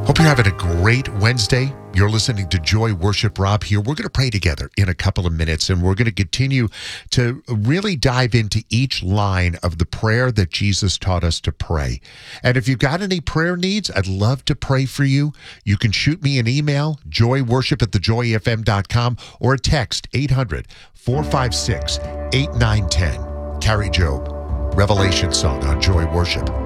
Hope you're having a great Wednesday. You're listening to Joy Worship. Rob here. We're going to pray together in a couple of minutes, and we're going to continue to really dive into each line of the prayer that Jesus taught us to pray. And if you've got any prayer needs, I'd love to pray for you. You can shoot me an email, joyworship@thejoyfm.com, or a text, 800-456-8910. Carrie Job, Revelation Song on Joy Worship.